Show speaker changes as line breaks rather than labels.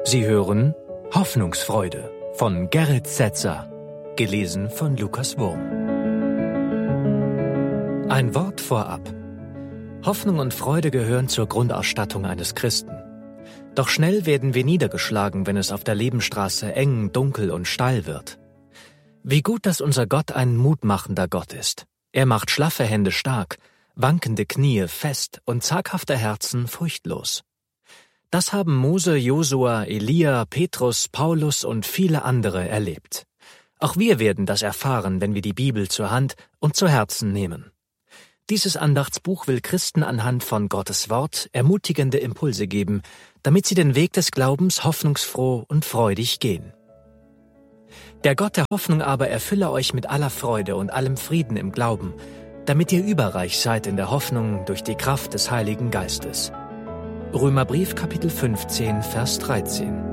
Sie hören Hoffnungsfreude von Gerrit Setzer, gelesen von Lukas Wurm. Ein Wort vorab. Hoffnung und Freude gehören zur Grundausstattung eines Christen. Doch schnell werden wir niedergeschlagen, wenn es auf der Lebensstraße eng, dunkel und steil wird. Wie gut, dass unser Gott ein mutmachender Gott ist. Er macht schlaffe Hände stark, wankende Knie fest und zaghafte Herzen furchtlos. Das haben Mose, Josua, Elia, Petrus, Paulus und viele andere erlebt. Auch wir werden das erfahren, wenn wir die Bibel zur Hand und zu Herzen nehmen. Dieses Andachtsbuch will Christen anhand von Gottes Wort ermutigende Impulse geben, damit sie den Weg des Glaubens hoffnungsfroh und freudig gehen. Der Gott der Hoffnung aber erfülle euch mit aller Freude und allem Frieden im Glauben, damit ihr überreich seid in der Hoffnung durch die Kraft des Heiligen Geistes. Römerbrief Kapitel 15, Vers 13.